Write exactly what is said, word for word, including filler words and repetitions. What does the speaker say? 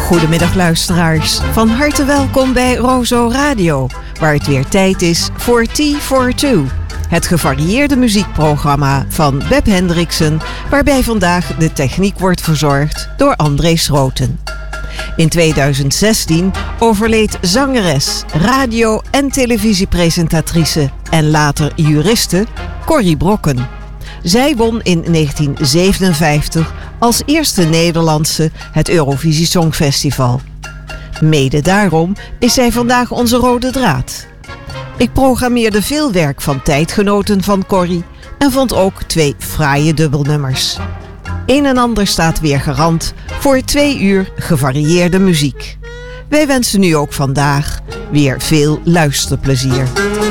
Goedemiddag luisteraars, van harte welkom bij Rozo Radio, waar het weer tijd is voor T voor Two. Het gevarieerde muziekprogramma van Beb Hendriksen, waarbij vandaag de techniek wordt verzorgd door André Schroten. In tweeduizend zestien overleed zangeres, radio- en televisiepresentatrice en later juriste Corrie Brokken. Zij won in negentien zevenenvijftig als eerste Nederlandse het Eurovisie Songfestival. Mede daarom is zij vandaag onze rode draad. Ik programmeerde veel werk van tijdgenoten van Corrie en vond ook twee fraaie dubbelnummers. Een en ander staat weer garant voor twee uur gevarieerde muziek. Wij wensen u ook vandaag weer veel luisterplezier.